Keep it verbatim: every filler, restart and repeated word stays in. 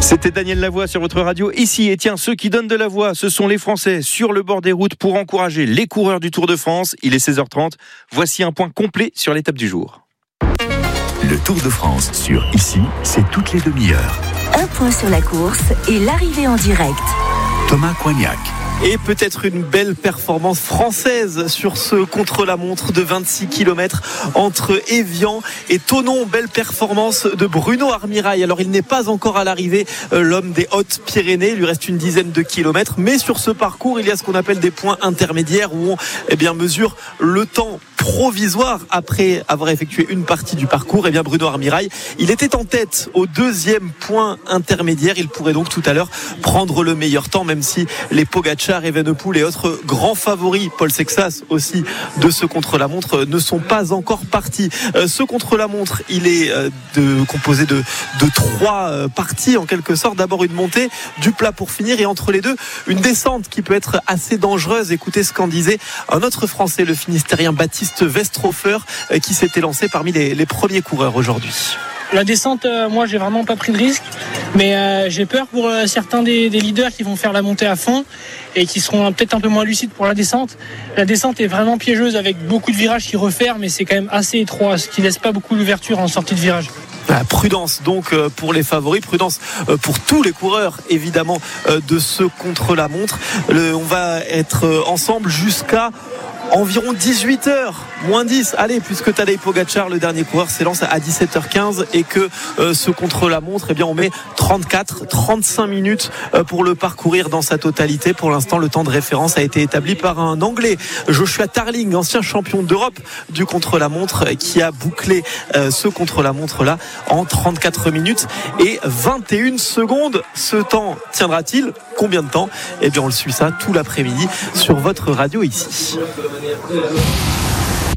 C'était Daniel Lavoie sur votre radio ici. Et tiens, ceux qui donnent de la voix, ce sont les Français sur le bord des routes pour encourager les coureurs du Tour de France. Il est seize heures trente. Voici un point complet sur l'étape du jour. Le Tour de France sur Ici, c'est toutes les demi-heures. Un point sur la course et l'arrivée en direct. Thomas Coignac. Et peut-être une belle performance française sur ce contre-la-montre de vingt-six kilomètres entre Évian et Thonon. Belle performance de Bruno Armirail. Alors il n'est pas encore à l'arrivée, l'homme des Hautes-Pyrénées. Il lui reste une dizaine de kilomètres. Mais sur ce parcours, il y a ce qu'on appelle des points intermédiaires où on eh bien, mesure le temps provisoire après avoir effectué une partie du parcours. Eh bien Bruno Armirail, il était en tête au deuxième point intermédiaire. Il pourrait donc tout à l'heure prendre le meilleur temps, même si les Pogacar, Evenepoel et autres grands favoris, Paul Sexas aussi, de ce contre-la-montre ne sont pas encore partis. Euh, ce contre-la-montre, il est euh, de, composé de, de trois euh, parties en quelque sorte. D'abord une montée, du plat pour finir et entre les deux, une descente qui peut être assez dangereuse. Écoutez ce qu'en disait un autre Français, le Finistérien Baptiste Westhofer, euh, qui s'était lancé parmi les, les premiers coureurs aujourd'hui. La descente, euh, moi j'ai vraiment pas pris de risque, mais euh, j'ai peur pour euh, certains des, des leaders qui vont faire la montée à fond et qui seront peut-être un peu moins lucides pour la descente. La descente est vraiment piégeuse avec beaucoup de virages qui referment, mais c'est quand même assez étroit, ce qui laisse pas beaucoup d'ouverture en sortie de virage. Ah, prudence donc euh, pour les favoris, prudence euh, pour tous les coureurs évidemment euh, de ce contre-la-montre. Le, on va être euh, ensemble jusqu'à environ dix-huit heures, moins dix. Allez, puisque Tadej Pogacar, le dernier coureur, s'élance à dix-sept heures quinze et que euh, ce contre-la-montre, eh bien, on met trente-quatre, trente-cinq minutes euh, pour le parcourir dans sa totalité. Pour l'instant, le temps de référence a été établi par un Anglais, Joshua Tarling, ancien champion d'Europe du contre-la-montre, qui a bouclé euh, ce contre-la-montre-là en trente-quatre minutes et vingt et une secondes. Ce temps tiendra-t-il ? Combien de temps ? Eh bien, on le suit ça tout l'après-midi sur votre radio ici.